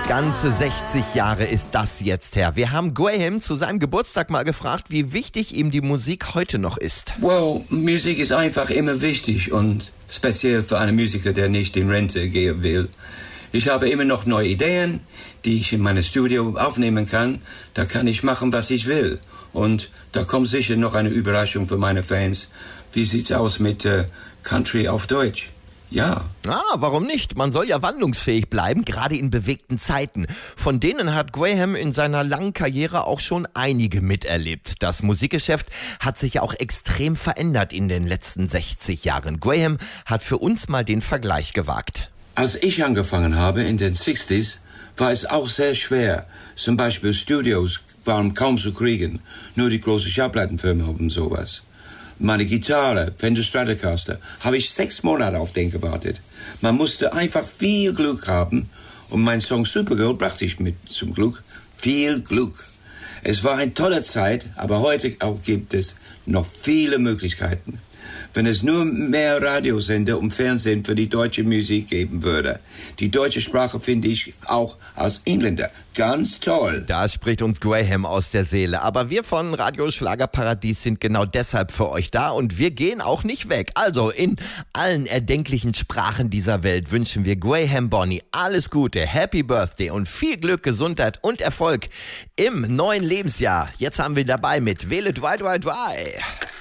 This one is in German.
Ganze 60 Jahre ist das jetzt her. Wir haben Graham zu seinem Geburtstag mal gefragt, wie wichtig ihm die Musik heute noch ist. Well, Musik ist einfach immer wichtig und speziell für einen Musiker, der nicht in Rente gehen will. Ich habe immer noch neue Ideen, die ich in meinem Studio aufnehmen kann. Da kann ich machen, was ich will. Und da kommt sicher noch eine Überraschung für meine Fans. Wie sieht's aus mit Country auf Deutsch? Ja. Warum nicht? Man soll ja wandlungsfähig bleiben, gerade in bewegten Zeiten. Von denen hat Graham in seiner langen Karriere auch schon einige miterlebt. Das Musikgeschäft hat sich ja auch extrem verändert in den letzten 60 Jahren. Graham hat für uns mal den Vergleich gewagt. Als ich angefangen habe in den 60s, war es auch sehr schwer. Zum Beispiel Studios waren kaum zu kriegen. Nur die großen Schallplattenfirmen haben sowas. Meine Gitarre, Fender Stratocaster, habe ich 6 Monate auf den gewartet. Man musste einfach viel Glück haben und mein Song Supergirl brachte ich mit zum Glück. Viel Glück. Es war eine tolle Zeit, aber heute auch gibt es noch viele Möglichkeiten. Wenn es nur mehr Radiosender und Fernsehen für die deutsche Musik geben würde. Die deutsche Sprache finde ich auch als Engländer ganz toll. Da spricht uns Graham aus der Seele. Aber wir von Radio Schlagerparadies sind genau deshalb für euch da und wir gehen auch nicht weg. Also in allen erdenklichen Sprachen dieser Welt wünschen wir Graham Bonny alles Gute, Happy Birthday und viel Glück, Gesundheit und Erfolg im neuen Lebensjahr. Jetzt haben wir dabei mit Wähle Dry Dry Dry.